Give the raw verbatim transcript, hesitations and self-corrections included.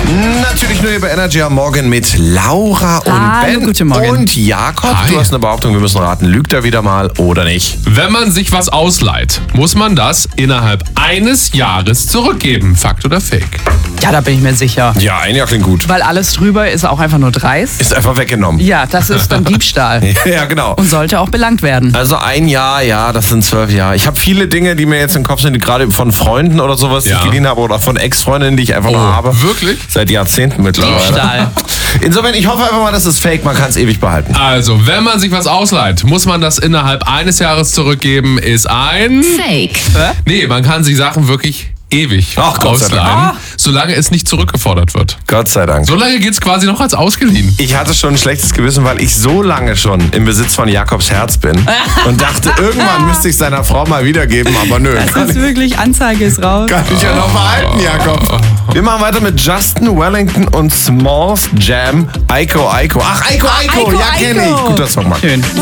Natürlich nur hier bei Energy am Morgen mit Laura und Hallo, Ben guten Morgen. und Jakob. Hi. Du hast eine Behauptung, wir müssen raten, lügt er wieder mal oder nicht? Wenn man sich was ausleiht, muss man das innerhalb eines Jahres zurückgeben. Fakt oder Fake? Ja, da bin ich mir sicher. Ja, ein Jahr klingt gut. Weil alles drüber ist auch einfach nur dreist. Ist einfach weggenommen. Ja, das ist dann Diebstahl. Ja, genau. Und sollte auch belangt werden. Also ein Jahr, ja, das sind zwölf Jahre. Ich habe viele Dinge, die mir jetzt im Kopf sind, die gerade von Freunden oder sowas, die Ja. ich geliehen habe oder von Ex-Freundinnen, die ich einfach noch habe. Wirklich? Seit Jahrzehnten mittlerweile. Diebstahl. Insofern, ich hoffe einfach mal, das ist fake, man kann es ewig behalten. Also, wenn man sich was ausleiht, muss man das innerhalb eines Jahres zurückgeben, ist ein... Fake. Nee, man kann sich Sachen wirklich ewig Ach, Gott sei Dank. ausleihen, solange es nicht zurückgefordert wird. Gott sei Dank. So lange geht's quasi noch als ausgeliehen. Ich hatte schon ein schlechtes Gewissen, weil ich so lange schon im Besitz von Jakobs Herz bin und dachte, irgendwann müsste ich es seiner Frau mal wiedergeben, aber nö. Das ist wirklich, Anzeige ist raus. Kann ich ja noch behalten, Jakob. Wir machen weiter mit Justin Wellington und Smalls Jam. Aiko, Aiko. Ach, Aiko, Aiko. Aiko, Ja, kenn ich. Aiko. Guter Song, Mann. Schön.